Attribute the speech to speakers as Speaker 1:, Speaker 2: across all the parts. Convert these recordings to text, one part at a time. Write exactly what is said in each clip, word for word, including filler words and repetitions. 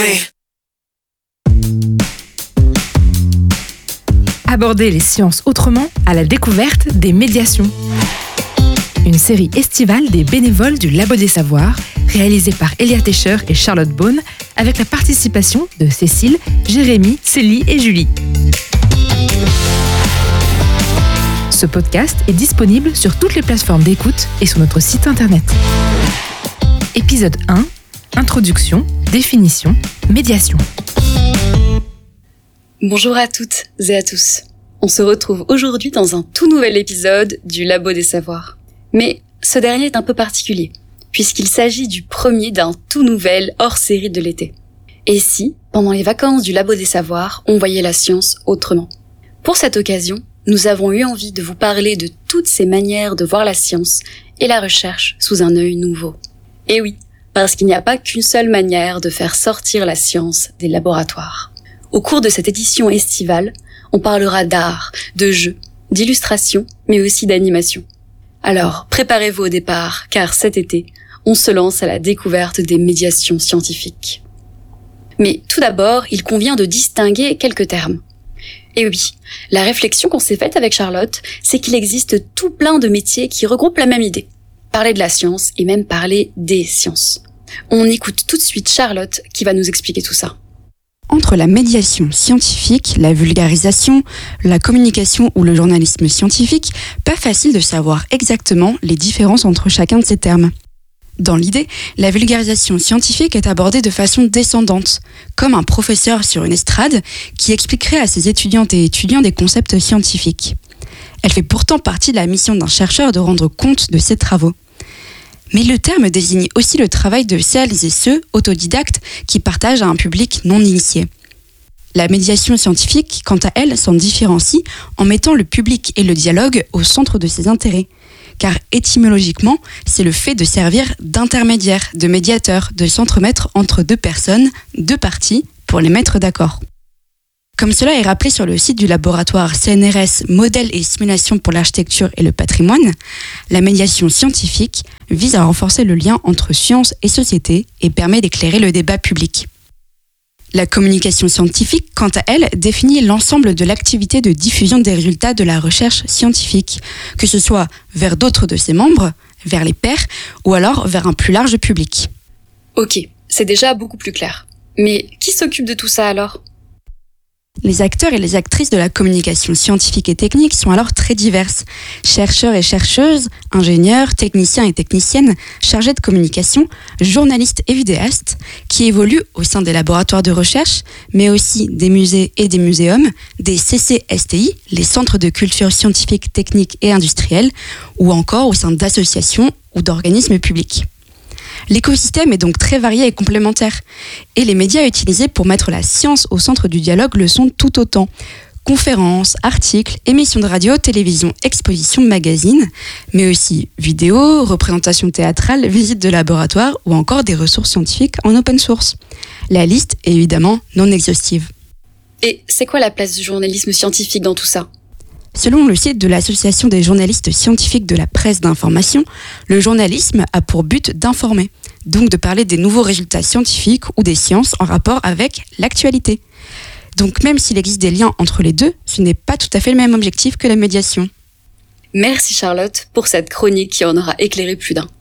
Speaker 1: Aborder les sciences autrement à la découverte des médiations. Une série estivale des bénévoles du Labo des Savoirs, réalisée par Elia Tescher et Charlotte Beaune, avec la participation de Cécile, Jérémy, Célie et Julie. Ce podcast est disponible sur toutes les plateformes d'écoute et sur notre site internet. Épisode un, Introduction, définition, médiation.
Speaker 2: Bonjour à toutes et à tous. On se retrouve aujourd'hui dans un tout nouvel épisode du Labo des Savoirs. Mais ce dernier est un peu particulier, puisqu'il s'agit du premier d'un tout nouvel hors-série de l'été. Et si, pendant les vacances du Labo des Savoirs, on voyait la science autrement ? Pour cette occasion, nous avons eu envie de vous parler de toutes ces manières de voir la science et la recherche sous un œil nouveau. Et oui, parce qu'il n'y a pas qu'une seule manière de faire sortir la science des laboratoires. Au cours de cette édition estivale, on parlera d'art, de jeux, d'illustration, mais aussi d'animation. Alors, préparez-vous au départ, car cet été, on se lance à la découverte des médiations scientifiques. Mais tout d'abord, il convient de distinguer quelques termes. Et oui, la réflexion qu'on s'est faite avec Charlotte, c'est qu'il existe tout plein de métiers qui regroupent la même idée. Parler de la science et même parler des sciences. On écoute tout de suite Charlotte qui va nous expliquer tout ça.
Speaker 3: Entre la médiation scientifique, la vulgarisation, la communication ou le journalisme scientifique, pas facile de savoir exactement les différences entre chacun de ces termes. Dans l'idée, la vulgarisation scientifique est abordée de façon descendante, comme un professeur sur une estrade qui expliquerait à ses étudiantes et étudiants des concepts scientifiques. Elle fait pourtant partie de la mission d'un chercheur de rendre compte de ses travaux. Mais le terme désigne aussi le travail de celles et ceux autodidactes qui partagent à un public non initié. La médiation scientifique, quant à elle, s'en différencie en mettant le public et le dialogue au centre de ses intérêts. Car étymologiquement, c'est le fait de servir d'intermédiaire, de médiateur, de s'entremettre entre deux personnes, deux parties, pour les mettre d'accord. Comme cela est rappelé sur le site du laboratoire C N R S Modèles et Simulations pour l'architecture et le patrimoine, la médiation scientifique vise à renforcer le lien entre science et société et permet d'éclairer le débat public. La communication scientifique, quant à elle, définit l'ensemble de l'activité de diffusion des résultats de la recherche scientifique, que ce soit vers d'autres de ses membres, vers les pairs, ou alors vers un plus large public.
Speaker 2: Ok, c'est déjà beaucoup plus clair. Mais qui s'occupe de tout ça alors ?
Speaker 3: Les acteurs et les actrices de la communication scientifique et technique sont alors très diverses. Chercheurs et chercheuses, ingénieurs, techniciens et techniciennes, chargés de communication, journalistes et vidéastes, qui évoluent au sein des laboratoires de recherche, mais aussi des musées et des muséums, des C C S T I, les centres de culture scientifique, technique et industrielle, ou encore au sein d'associations ou d'organismes publics. L'écosystème est donc très varié et complémentaire. Et les médias utilisés pour mettre la science au centre du dialogue le sont tout autant. Conférences, articles, émissions de radio, télévision, expositions, magazines, mais aussi vidéos, représentations théâtrales, visites de laboratoire ou encore des ressources scientifiques en open source. La liste est évidemment non exhaustive.
Speaker 2: Et c'est quoi la place du journalisme scientifique dans tout ça ?
Speaker 3: Selon le site de l'Association des journalistes scientifiques de la presse d'information, le journalisme a pour but d'informer, donc de parler des nouveaux résultats scientifiques ou des sciences en rapport avec l'actualité. Donc même s'il existe des liens entre les deux, ce n'est pas tout à fait le même objectif que la médiation.
Speaker 2: Merci Charlotte pour cette chronique qui en aura éclairé plus d'un.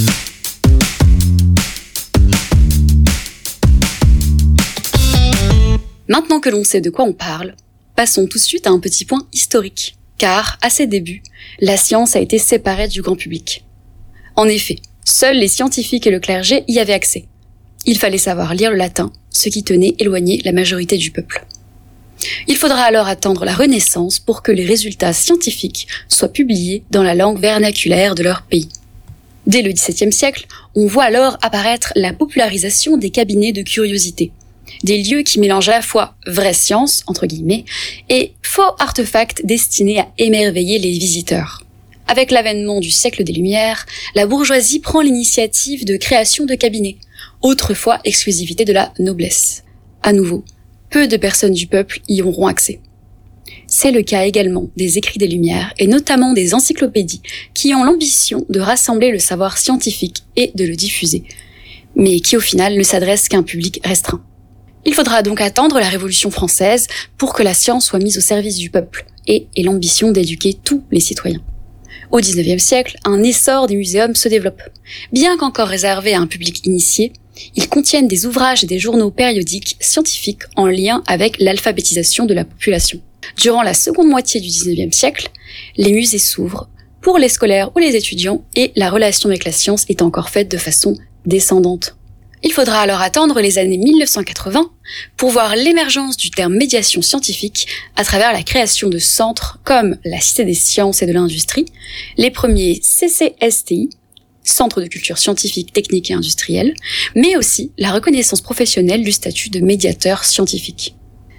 Speaker 2: Maintenant que l'on sait de quoi on parle, passons tout de suite à un petit point historique, car, à ses débuts, la science a été séparée du grand public. En effet, seuls les scientifiques et le clergé y avaient accès. Il fallait savoir lire le latin, ce qui tenait éloigné la majorité du peuple. Il faudra alors attendre la Renaissance pour que les résultats scientifiques soient publiés dans la langue vernaculaire de leur pays. Dès le dix-septième siècle, on voit alors apparaître la popularisation des cabinets de curiosité, des lieux qui mélangent à la fois vraie science, entre guillemets, et faux artefacts destinés à émerveiller les visiteurs. Avec l'avènement du siècle des Lumières, la bourgeoisie prend l'initiative de création de cabinets, autrefois exclusivité de la noblesse. À nouveau, peu de personnes du peuple y auront accès. C'est le cas également des écrits des Lumières et notamment des encyclopédies qui ont l'ambition de rassembler le savoir scientifique et de le diffuser, mais qui au final ne s'adressent qu'à un public restreint. Il faudra donc attendre la Révolution française pour que la science soit mise au service du peuple et ait l'ambition d'éduquer tous les citoyens. Au dix-neuvième siècle, un essor des muséums se développe. Bien qu'encore réservés à un public initié, ils contiennent des ouvrages et des journaux périodiques scientifiques en lien avec l'alphabétisation de la population. Durant la seconde moitié du dix-neuvième siècle, les musées s'ouvrent pour les scolaires ou les étudiants et la relation avec la science est encore faite de façon descendante. Il faudra alors attendre les années mille neuf cent quatre-vingts pour voir l'émergence du terme médiation scientifique à travers la création de centres comme la Cité des sciences et de l'industrie, les premiers C C S T I, Centres de culture scientifique, technique et industrielle, mais aussi la reconnaissance professionnelle du statut de médiateur scientifique.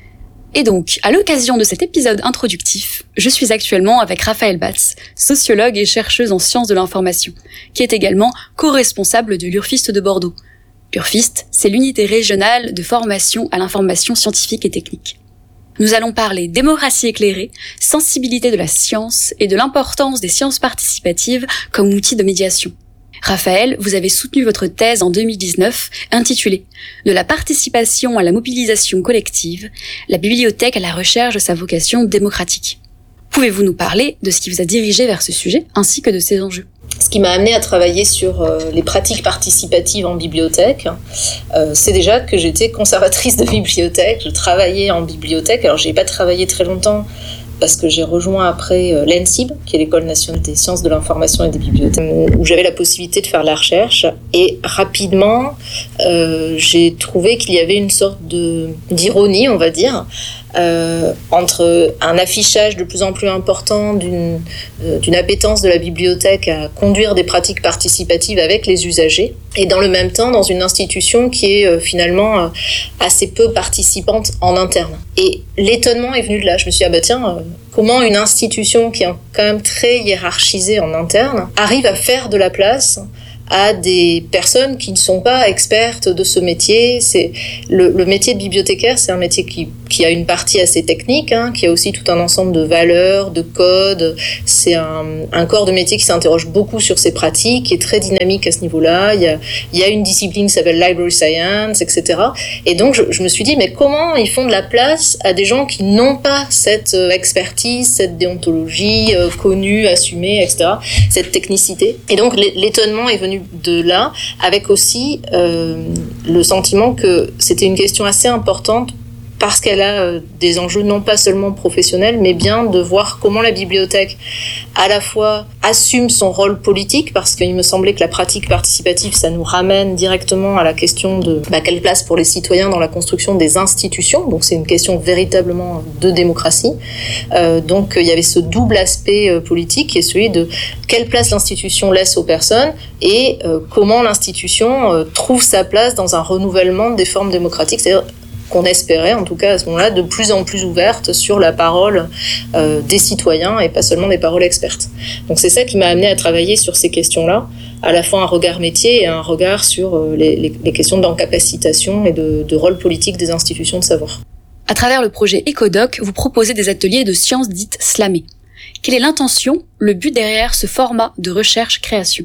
Speaker 2: Et donc, à l'occasion de cet épisode introductif, je suis actuellement avec Raphaël Batz, sociologue et chercheuse en sciences de l'information, qui est également co-responsable de l'Urfist de Bordeaux. L'Urfist, c'est l'unité régionale de formation à l'information scientifique et technique. Nous allons parler démocratie éclairée, sensibilité de la science et de l'importance des sciences participatives comme outil de médiation. Raphaël, vous avez soutenu votre thèse en deux mille dix-neuf, intitulée « De la participation à la mobilisation collective, la bibliothèque à la recherche de sa vocation démocratique ». Pouvez-vous nous parler de ce qui vous a dirigé vers ce sujet, ainsi que de ses enjeux ?
Speaker 4: Ce qui m'a amené à travailler sur euh, les pratiques participatives en bibliothèque, euh, c'est déjà que j'étais conservatrice de bibliothèque, je travaillais en bibliothèque, alors j'ai pas travaillé très longtemps parce que j'ai rejoint après euh, l'E N S I B, qui est l'École nationale des sciences de l'information et des bibliothèques, où j'avais la possibilité de faire de la recherche, et rapidement euh, j'ai trouvé qu'il y avait une sorte de, d'ironie, on va dire, Euh, entre un affichage de plus en plus important d'une, euh, d'une appétence de la bibliothèque à conduire des pratiques participatives avec les usagers, et dans le même temps dans une institution qui est euh, finalement euh, assez peu participante en interne. Et l'étonnement est venu de là. Je me suis dit, ah bah tiens, euh, comment une institution qui est quand même très hiérarchisée en interne arrive à faire de la place à des personnes qui ne sont pas expertes de ce métier. C'est le, le métier de bibliothécaire, c'est un métier qui, qui a une partie assez technique, hein, qui a aussi tout un ensemble de valeurs, de codes. C'est un, un corps de métier qui s'interroge beaucoup sur ses pratiques, qui est très dynamique à ce niveau-là. Il y a, il y a une discipline qui s'appelle Library Science, et cetera. Et donc, je, je me suis dit, mais comment ils font de la place à des gens qui n'ont pas cette expertise, cette déontologie euh, connue, assumée, et cetera, cette technicité. Et donc, l'étonnement est venu de là, avec aussi euh, le sentiment que c'était une question assez importante parce qu'elle a euh, des enjeux non pas seulement professionnels, mais bien de voir comment la bibliothèque à la fois assume son rôle politique, parce qu'il me semblait que la pratique participative, ça nous ramène directement à la question de bah, quelle place pour les citoyens dans la construction des institutions, donc c'est une question véritablement de démocratie. Euh, donc il y avait ce double aspect euh, politique qui est celui de quelle place l'institution laisse aux personnes et euh, comment l'institution euh, trouve sa place dans un renouvellement des formes démocratiques, c'est-à-dire qu'on espérait, en tout cas à ce moment-là, de plus en plus ouverte sur la parole euh, des citoyens et pas seulement des paroles expertes. Donc c'est ça qui m'a amené à travailler sur ces questions-là, à la fois un regard métier et un regard sur euh, les, les, les questions d'encapacitation et de, de rôle politique des institutions de savoir.
Speaker 2: À travers le projet EcoDoc, vous proposez des ateliers de sciences dites slamées. Quelle est l'intention, le but derrière ce format de recherche-création ?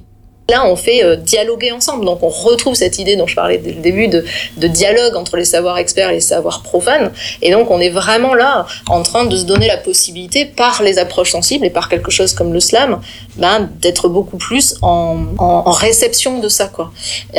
Speaker 4: Là, on fait euh, dialoguer ensemble. Donc, on retrouve cette idée dont je parlais dès le début de, de dialogue entre les savoirs experts et les savoirs profanes. Et donc, on est vraiment là en train de se donner la possibilité, par les approches sensibles et par quelque chose comme le slam, ben, d'être beaucoup plus en, en, en réception de ça, quoi.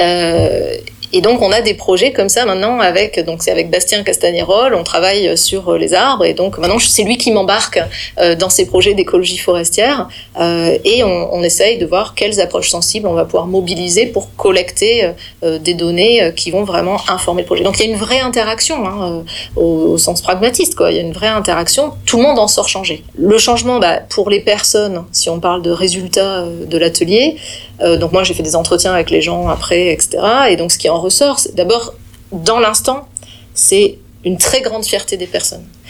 Speaker 4: Euh, Et donc, on a des projets comme ça maintenant avec, donc c'est avec Bastien Castagnérol, on travaille sur les arbres et donc maintenant c'est lui qui m'embarque euh, dans ces projets d'écologie forestière euh, et on, on essaye de voir quelles approches sensibles on va pouvoir mobiliser pour collecter euh, des données qui vont vraiment informer le projet. Donc, il y a une vraie interaction hein, au, au sens pragmatiste, quoi. Il y a une vraie interaction, tout le monde en sort changé. Le changement, bah, pour les personnes, si on parle de résultats de l'atelier, euh, donc moi j'ai fait des entretiens avec les gens après, et cetera. Et donc ce qui en ressort, c'est d'abord, dans l'instant, c'est une très grande fierté des personnes.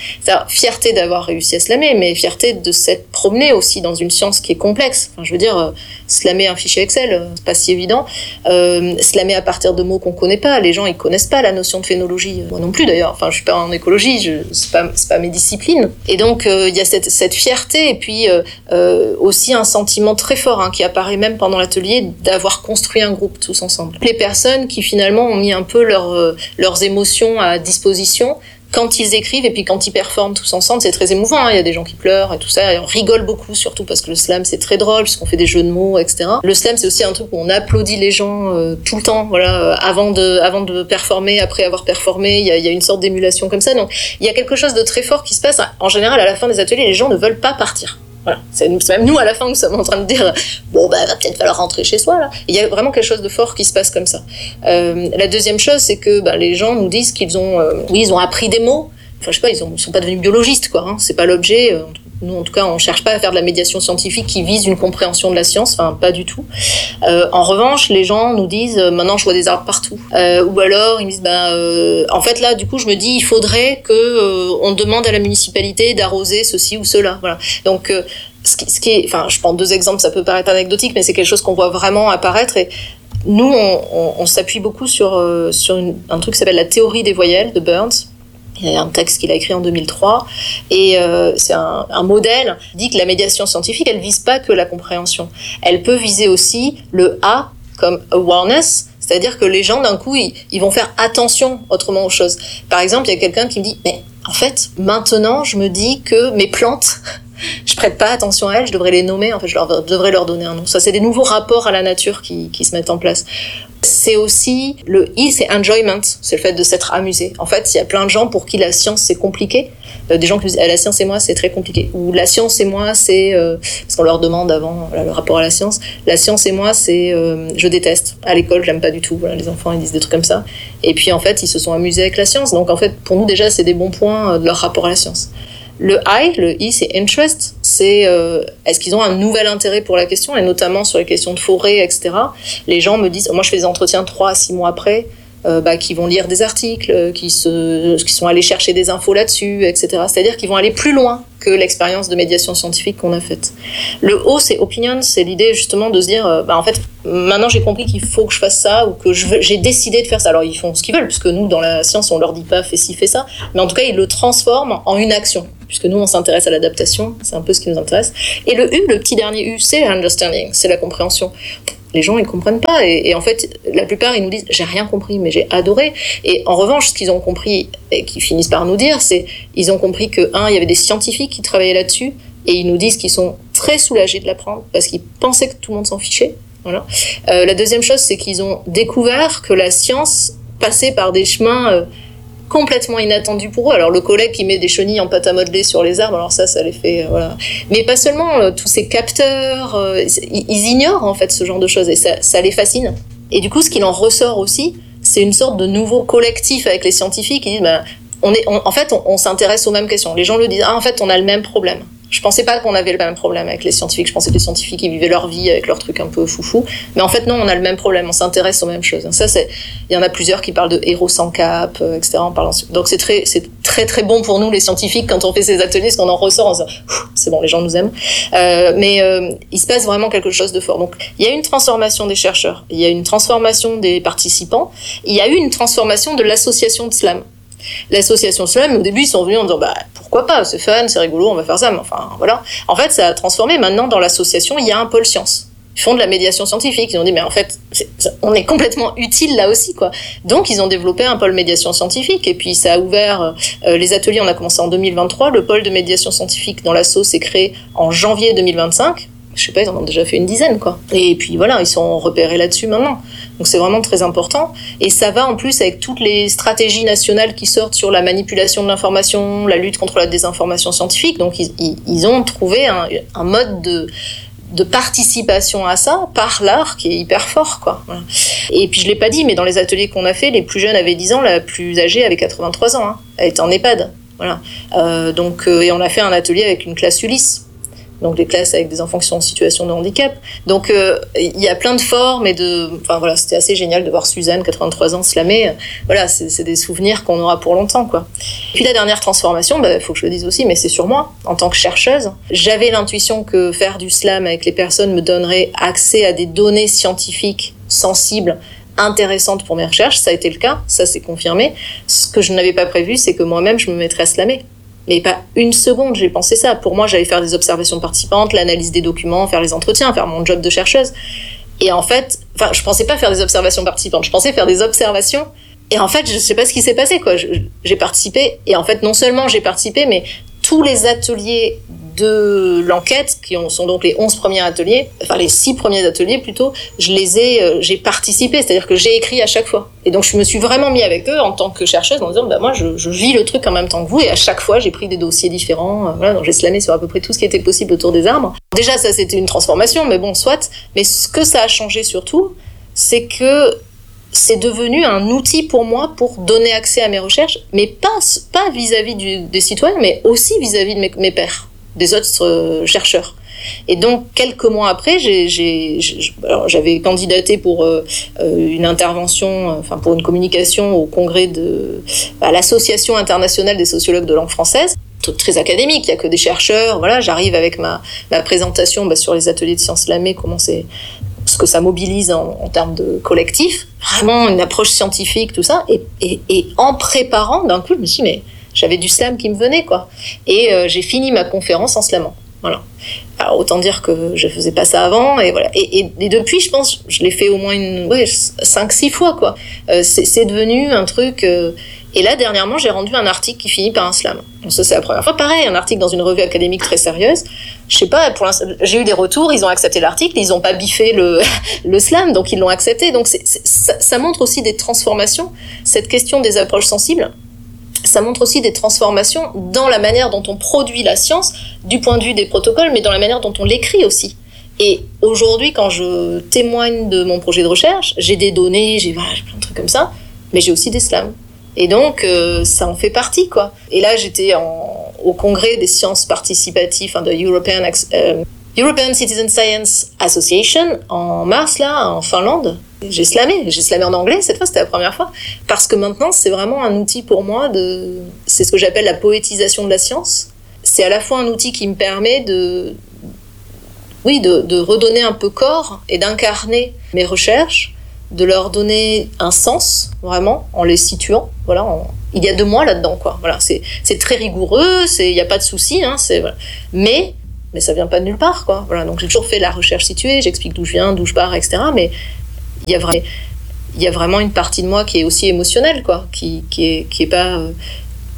Speaker 4: C'est-à-dire fierté d'avoir réussi à slammer, mais fierté de s'être promené aussi dans une science qui est complexe. Enfin, je veux dire, euh, slammer un fichier Excel, euh, c'est pas si évident. Euh, slammer à partir de mots qu'on connaît pas. Les gens, ils connaissent pas la notion de phénologie. Moi non plus, d'ailleurs. Enfin, je suis pas en écologie, je, c'est pas, c'est pas mes disciplines. Et donc, il euh, y a cette, cette fierté, et puis euh, euh, aussi un sentiment très fort, hein, qui apparaît même pendant l'atelier, d'avoir construit un groupe tous ensemble. Les personnes qui finalement ont mis un peu leur, euh, leurs émotions à disposition quand ils écrivent et puis quand ils performent tous ensemble, c'est très émouvant, hein. Il y a des gens qui pleurent et tout ça, et on rigole beaucoup, surtout parce que le slam c'est très drôle, puisqu'on fait des jeux de mots, et cetera. Le slam c'est aussi un truc où on applaudit les gens euh, tout le temps, voilà, euh, avant de, avant de performer, après avoir performé, il y a, il y a une sorte d'émulation comme ça, donc il y a quelque chose de très fort qui se passe. En général, à la fin des ateliers, les gens ne veulent pas partir. Voilà. C'est même nous à la fin nous sommes en train de dire bon bah va peut-être falloir rentrer chez soi là. Il y a vraiment quelque chose de fort qui se passe comme ça. Euh, la deuxième chose c'est que bah, les gens nous disent qu'ils ont euh, oui ils ont appris des mots. Enfin je sais pas, ils, ont, ils sont pas devenus biologistes quoi. Hein. C'est pas l'objet. Euh, nous en tout cas on cherche pas à faire de la médiation scientifique qui vise une compréhension de la science. Enfin pas du tout. Euh, en revanche les gens nous disent euh, maintenant je vois des arbres partout. Euh, ou alors ils me disent bah euh, en fait là du coup je me dis il faudrait que euh, on demande à la municipalité d'arroser ceci ou cela. Voilà. Donc euh, Ce qui, ce qui est, enfin, je prends deux exemples, ça peut paraître anecdotique, mais c'est quelque chose qu'on voit vraiment apparaître. Et nous, on, on, on s'appuie beaucoup sur, euh, sur une, un truc qui s'appelle la théorie des voyelles de Burns. Il y a un texte qu'il a écrit en deux mille trois, et euh, c'est un, un modèle qui dit que la médiation scientifique, elle vise pas que la compréhension. Elle peut viser aussi le A comme awareness, c'est-à-dire que les gens, d'un coup, ils, ils vont faire attention autrement aux choses. Par exemple, il y a quelqu'un qui me dit, mais en fait, maintenant, je me dis que mes plantes, je prête pas attention à elles, je devrais les nommer, en fait, je leur, devrais leur donner un nom. Ça, c'est des nouveaux rapports à la nature qui, qui se mettent en place. C'est aussi, le I, c'est enjoyment, c'est le fait de s'être amusé. En fait, il y a plein de gens pour qui la science, c'est compliqué. Euh, des gens qui disent, ah, la science et moi, c'est très compliqué. Ou la science et moi, c'est, euh, parce qu'on leur demande avant voilà, le rapport à la science, la science et moi, c'est, euh, je déteste. À l'école, j'aime pas du tout. Voilà, les enfants, ils disent des trucs comme ça. Et puis, en fait, ils se sont amusés avec la science. Donc, en fait, pour nous, déjà, c'est des bons points de leur rapport à la science. Le I, le I, c'est interest, c'est euh, est-ce qu'ils ont un nouvel intérêt pour la question, et notamment sur les questions de forêt, et cetera. Les gens me disent, moi je fais des entretiens trois à six mois après, euh, bah, qui vont lire des articles, qui, se, qui sont allés chercher des infos là-dessus, et cetera. C'est-à-dire qu'ils vont aller plus loin que l'expérience de médiation scientifique qu'on a faite. Le O, c'est opinion, c'est l'idée justement de se dire, euh, bah, en fait, maintenant j'ai compris qu'il faut que je fasse ça, ou que je veux, j'ai décidé de faire ça. Alors ils font ce qu'ils veulent, puisque nous, dans la science, on leur dit pas fais ci, fais ça, mais en tout cas, ils le transforment en une action. Puisque nous, on s'intéresse à l'adaptation, c'est un peu ce qui nous intéresse. Et le U, le petit dernier U, c'est understanding, c'est la compréhension. Les gens, ils comprennent pas, et, et en fait, la plupart, ils nous disent, j'ai rien compris, mais j'ai adoré. Et en revanche, ce qu'ils ont compris, et qu'ils finissent par nous dire, c'est, ils ont compris que, un, il y avait des scientifiques qui travaillaient là-dessus, et ils nous disent qu'ils sont très soulagés de l'apprendre, parce qu'ils pensaient que tout le monde s'en fichait. Voilà. Euh, la deuxième chose, c'est qu'ils ont découvert que la science passait par des chemins euh, complètement inattendu pour eux. Alors le collègue qui met des chenilles en pâte à modeler sur les arbres, alors ça, ça les fait, euh, voilà. Mais pas seulement, euh, tous ces capteurs, euh, ils, ils ignorent en fait ce genre de choses, et ça, ça les fascine. Et du coup, ce qu'il en ressort aussi, c'est une sorte de nouveau collectif avec les scientifiques qui disent, bah, on est, on, en fait, on, on s'intéresse aux mêmes questions. Les gens le disent, ah, en fait, on a le même problème. Je pensais pas qu'on avait le même problème avec les scientifiques. Je pensais que les scientifiques, ils vivaient leur vie avec leurs trucs un peu foufou. Mais en fait, non, on a le même problème. On s'intéresse aux mêmes choses. Ça, c'est, il y en a plusieurs qui parlent de héros sans cap, euh, et cetera. En parlant. Donc, c'est très, c'est très, très bon pour nous, les scientifiques, quand on fait ces ateliers, parce qu'on en ressort, on se dit, c'est bon, les gens nous aiment. Euh, mais, euh, il se passe vraiment quelque chose de fort. Donc, il y a une transformation des chercheurs. Il y a une transformation des participants. Il y a eu une transformation de l'association de slam. L'association slam, au début, ils sont venus en disant, bah, pourquoi pas, c'est fun, c'est rigolo, on va faire ça, mais enfin, voilà. En fait, ça a transformé. Maintenant, dans l'association, il y a un pôle science. Ils font de la médiation scientifique. Ils ont dit, mais en fait, c'est, on est complètement utile là aussi, quoi. Donc, ils ont développé un pôle médiation scientifique, et puis ça a ouvert euh, les ateliers. On a commencé en deux mille vingt-trois. Le pôle de médiation scientifique dans l'asso s'est créé en janvier deux mille vingt-cinq. Je sais pas, ils en ont déjà fait une dizaine, quoi. Et puis voilà, ils sont repérés là-dessus maintenant. Donc c'est vraiment très important. Et ça va en plus avec toutes les stratégies nationales qui sortent sur la manipulation de l'information, la lutte contre la désinformation scientifique. Donc ils, ils, ils ont trouvé un, un mode de, de participation à ça par l'art qui est hyper fort, quoi. Voilà. Et puis je l'ai pas dit, mais dans les ateliers qu'on a fait, les plus jeunes avaient dix ans, la plus âgée avait quatre-vingt-trois ans. Hein. Elle était en EHPAD. Voilà. Euh, donc, euh, et on a fait un atelier avec une classe Ulysse. donc les classes avec des enfants qui sont en situation de handicap. Donc il euh, y a plein de formes et de, enfin voilà, c'était assez génial de voir Suzanne, quatre-vingt-trois ans, slammer. Voilà, c'est, c'est des souvenirs qu'on aura pour longtemps, quoi. Puis la dernière transformation, bah, faut que je le dise aussi, mais c'est sur moi en tant que chercheuse. J'avais l'intuition que faire du slam avec les personnes me donnerait accès à des données scientifiques sensibles, intéressantes pour mes recherches. Ça a été le cas, ça s'est confirmé. Ce que je n'avais pas prévu, c'est que moi-même je me mettrais à slammer. Mais pas une seconde, j'ai pensé ça. Pour moi, j'allais faire des observations participantes, l'analyse des documents, faire les entretiens, faire mon job de chercheuse. Et en fait, enfin, je pensais pas faire des observations participantes, je pensais faire des observations. Et en fait, je sais pas ce qui s'est passé, quoi. Je, j'ai participé, et en fait, non seulement j'ai participé, mais tous les ateliers de l'enquête, qui sont donc les onze premiers ateliers, enfin les six premiers ateliers plutôt, je les ai, euh, j'ai participé, c'est-à-dire que j'ai écrit à chaque fois. Et donc je me suis vraiment mis avec eux en tant que chercheuse en disant, bah moi je, je vis le truc en même temps que vous, et à chaque fois j'ai pris des dossiers différents, euh, voilà, donc j'ai slamé sur à peu près tout ce qui était possible autour des arbres. Déjà ça c'était une transformation, mais bon soit, mais ce que ça a changé surtout, c'est que c'est devenu un outil pour moi pour donner accès à mes recherches, mais pas, pas vis-à-vis du, des citoyens, mais aussi vis-à-vis de mes, mes pairs, des autres euh, chercheurs. Et donc, quelques mois après, j'ai, j'ai, j'ai, alors, j'avais candidaté pour euh, une intervention, enfin pour une communication au congrès de à l'Association internationale des sociologues de langue française. Truc très académique, il n'y a que des chercheurs. Voilà, j'arrive avec ma, ma présentation bah, sur les ateliers de sciences slamées, comment c'est, ce que ça mobilise en, en termes de collectif. Vraiment une approche scientifique, tout ça. Et, et, et en préparant, d'un coup, je me suis dit, mais j'avais du slam qui me venait, quoi. Et euh, j'ai fini ma conférence en slamant. Voilà. Alors, autant dire que je faisais pas ça avant, et voilà. Et, et, et depuis, je pense, je l'ai fait au moins une, ouais, cinq, six fois, quoi. Euh, c'est, c'est devenu un truc. Euh, et là, dernièrement, j'ai rendu un article qui finit par un slam. Donc, ça, c'est la première fois. Pareil, un article dans une revue académique très sérieuse. Je sais pas, pour l'instant, j'ai eu des retours, ils ont accepté l'article, ils ont pas biffé le, le slam, donc ils l'ont accepté. Donc, c'est, c'est, ça, ça montre aussi des transformations. Cette question des approches sensibles, ça montre aussi des transformations dans la manière dont on produit la science, du point de vue des protocoles, mais dans la manière dont on l'écrit aussi. Et aujourd'hui, quand je témoigne de mon projet de recherche, j'ai des données, j'ai, voilà, j'ai plein de trucs comme ça, mais j'ai aussi des slams. Et donc, euh, ça en fait partie, quoi. Et là, j'étais en, au congrès des sciences participatives, hein, de European, euh, European Citizen Science Association, en mars, là, en Finlande. J'ai slamé, j'ai slamé en anglais, cette fois, c'était la première fois. Parce que maintenant, c'est vraiment un outil pour moi de... C'est ce que j'appelle la poétisation de la science. C'est à la fois un outil qui me permet de... Oui, de, de redonner un peu corps et d'incarner mes recherches, de leur donner un sens, vraiment, en les situant. Voilà, en... il y a de moi là-dedans, quoi. Voilà, c'est, c'est très rigoureux, il n'y a pas de souci, hein, c'est... Voilà. Mais, mais ça vient pas de nulle part, quoi. Voilà, donc j'ai toujours fait la recherche située, j'explique d'où je viens, d'où je pars, et cetera. Mais il y a vraiment... il y a vraiment une partie de moi qui est aussi émotionnelle, quoi, qui qui est qui est pas euh,